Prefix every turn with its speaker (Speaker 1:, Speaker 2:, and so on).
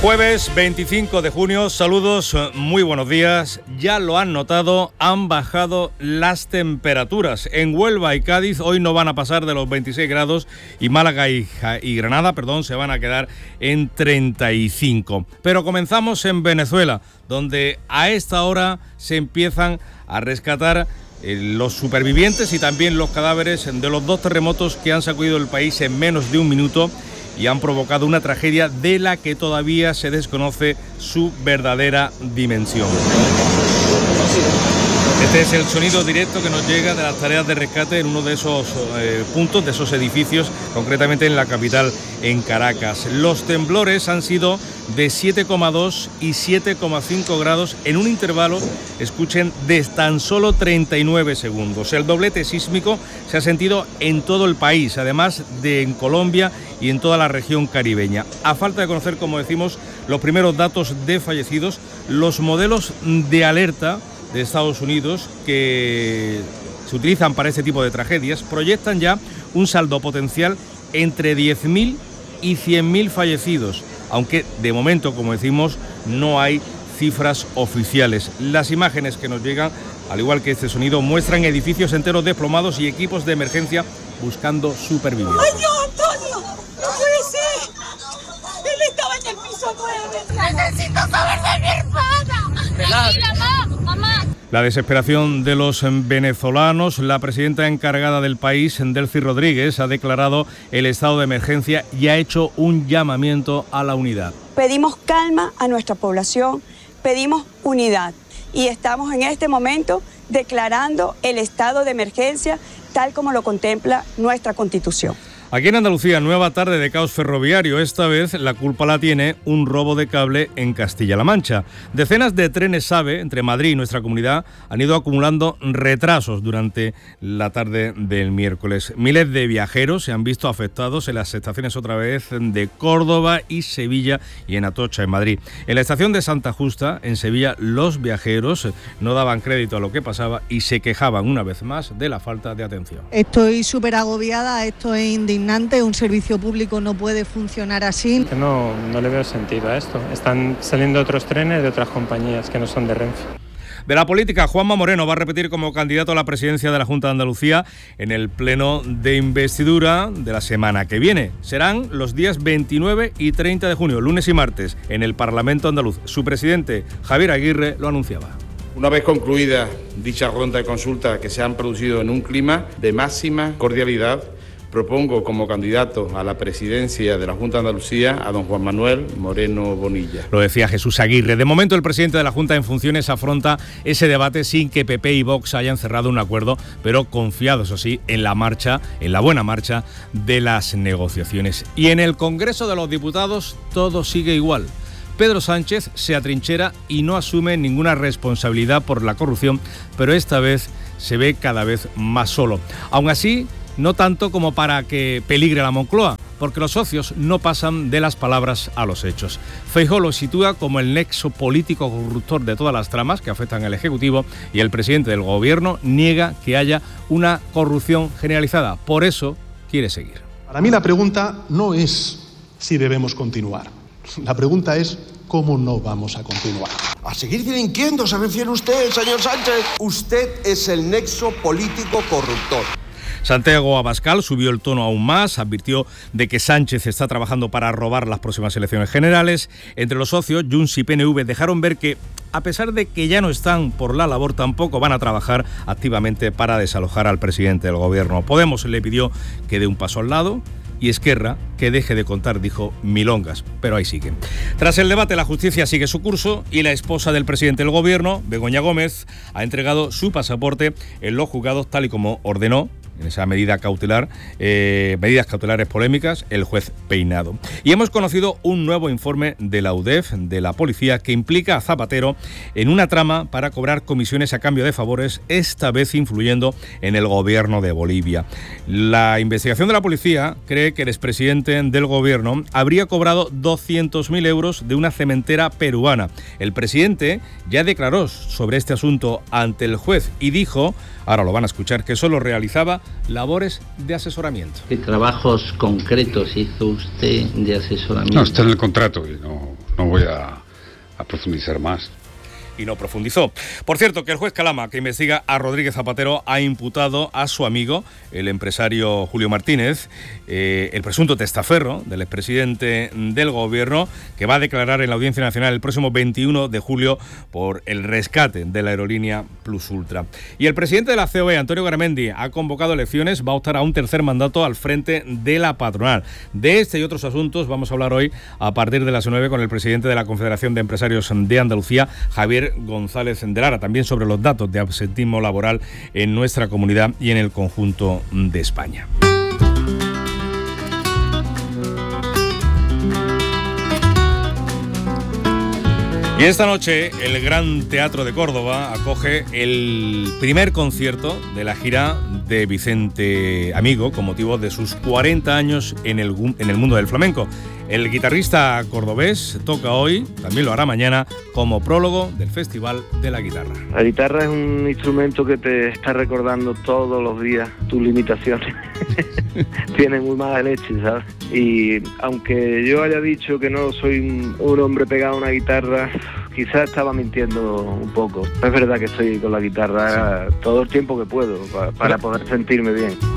Speaker 1: Jueves 25 de junio, saludos, muy buenos días. Ya lo han notado, han bajado las temperaturas. En Huelva y Cádiz hoy no van a pasar de los 26 grados y Málaga y Granada, se van a quedar en 35. Pero comenzamos en Venezuela, donde a esta hora se empiezan a rescatar los supervivientes y también los cadáveres de los dos terremotos que han sacudido el país en menos de un minuto y han provocado una tragedia de la que todavía se desconoce su verdadera dimensión. Este es el sonido directo que nos llega de las tareas de rescate en uno de esos puntos, de esos edificios, concretamente en la capital, en Caracas. Los temblores han sido de 7,2 y 7,5 grados en un intervalo, escuchen, de tan solo 39 segundos. El doblete sísmico se ha sentido en todo el país, además de en Colombia y en toda la región caribeña. A falta de conocer, como decimos, los primeros datos de fallecidos, los modelos de alerta de Estados Unidos que se utilizan para este tipo de tragedias proyectan ya un saldo potencial entre 10.000 y 100.000 fallecidos, aunque de momento, como decimos, no hay cifras oficiales. Las imágenes que nos llegan, al igual que este sonido, muestran edificios enteros desplomados y equipos de emergencia buscando supervivientes.
Speaker 2: ¡Ay, Dios, Antonio! ¡No puede ser! Él estaba en el piso 9. ¡Necesito saber de mi hermana! ¡Tranquila, mamá!
Speaker 1: La desesperación de los venezolanos. La presidenta encargada del país, Delcy Rodríguez, ha declarado el estado de emergencia y ha hecho un llamamiento a la unidad.
Speaker 3: Pedimos calma a nuestra población, pedimos unidad y estamos en este momento declarando el estado de emergencia tal como lo contempla nuestra Constitución.
Speaker 1: Aquí en Andalucía, nueva tarde de caos ferroviario. Esta vez la culpa la tiene un robo de cable en Castilla-La Mancha. Decenas de trenes AVE entre Madrid y nuestra comunidad han ido acumulando retrasos durante la tarde del miércoles. Miles de viajeros se han visto afectados en las estaciones otra vez de Córdoba y Sevilla y en Atocha, en Madrid. En la estación de Santa Justa, en Sevilla, los viajeros no daban crédito a lo que pasaba y se quejaban una vez más de la falta de atención.
Speaker 4: Estoy súper agobiada, esto es indignante. Un servicio público no puede funcionar así.
Speaker 5: No le veo sentido a esto. Están saliendo otros trenes de otras compañías que no son de Renfe.
Speaker 1: De la política, Juanma Moreno va a repetir como candidato a la presidencia de la Junta de Andalucía en el pleno de investidura de la semana que viene. Serán los días 29 y 30 de junio, lunes y martes, en el Parlamento andaluz. Su presidente, Javier Aguirre, lo anunciaba.
Speaker 6: Una vez concluida dicha ronda de consultas que se han producido en un clima de máxima cordialidad, propongo como candidato a la presidencia de la Junta de Andalucía a don Juan Manuel Moreno Bonilla. Lo decía Jesús Aguirre. De momento, el presidente de la Junta en funciones afronta ese debate sin que PP y Vox hayan cerrado un acuerdo, pero confiado, eso sí, en la buena marcha de las negociaciones. Y en el Congreso de los Diputados todo sigue igual. Pedro Sánchez se atrinchera y no asume ninguna responsabilidad por la corrupción, pero esta vez se ve cada vez más solo. Aún así, no tanto como para que peligre la Moncloa, porque los socios no pasan de las palabras a los hechos. Feijóo lo sitúa como el nexo político corruptor de todas las tramas que afectan al Ejecutivo y el presidente del Gobierno niega que haya una corrupción generalizada. Por eso quiere seguir.
Speaker 7: Para mí la pregunta no es si debemos continuar. La pregunta es cómo no vamos a continuar.
Speaker 8: ¿A seguir delinquiendo se refiere usted, señor Sánchez? Usted es el nexo político corruptor.
Speaker 1: Santiago Abascal subió el tono aún más, advirtió de que Sánchez está trabajando para robar las próximas elecciones generales. Entre los socios, Junts y PNV dejaron ver que, a pesar de que ya no están por la labor, tampoco van a trabajar activamente para desalojar al presidente del Gobierno. Podemos le pidió que dé un paso al lado y Esquerra que deje de contar, dijo, milongas, pero ahí sigue. Tras el debate, la justicia sigue su curso y la esposa del presidente del Gobierno, Begoña Gómez, ha entregado su pasaporte en los juzgados tal y como ordenó, en esa medida cautelar, medidas cautelares polémicas, el juez Peinado. Y hemos conocido un nuevo informe de la UDEF, de la policía, que implica a Zapatero en una trama para cobrar comisiones a cambio de favores, esta vez influyendo en el gobierno de Bolivia. La investigación de la policía cree que el expresidente del gobierno habría cobrado 200.000 euros de una cementera peruana. El presidente ya declaró sobre este asunto ante el juez y dijo, ahora lo van a escuchar, que solo realizaba labores de asesoramiento.
Speaker 9: ¿Qué trabajos concretos hizo usted de asesoramiento?
Speaker 10: No, está en el contrato y no
Speaker 9: No voy a profundizar más.
Speaker 1: Y no profundizó. Por cierto, que el juez Calama, que investiga a Rodríguez Zapatero, ha imputado a su amigo, el empresario Julio Martínez, el presunto testaferro del expresidente del Gobierno, que va a declarar en la Audiencia Nacional el próximo 21 de julio por el rescate de la aerolínea Plus Ultra. Y el presidente de la COE, Antonio Garamendi, ha convocado elecciones, va a optar a un tercer mandato al frente de la patronal. De este y otros asuntos vamos a hablar hoy a partir de las 9 con el presidente de la Confederación de Empresarios de Andalucía, Javier González de Lara, también sobre los datos de absentismo laboral en nuestra comunidad y en el conjunto de España. Y esta noche el Gran Teatro de Córdoba acoge el primer concierto de la gira de Vicente Amigo con motivo de sus 40 años en el mundo del flamenco. El guitarrista cordobés toca hoy, también lo hará mañana, como prólogo del Festival de la Guitarra.
Speaker 10: La guitarra es un instrumento que te está recordando todos los días tus limitaciones. Tiene muy mala leche, ¿sabes? Y aunque yo haya dicho que no soy un hombre pegado a una guitarra, quizás estaba mintiendo un poco. Es verdad que estoy con la guitarra todo el tiempo que puedo para poder sentirme bien.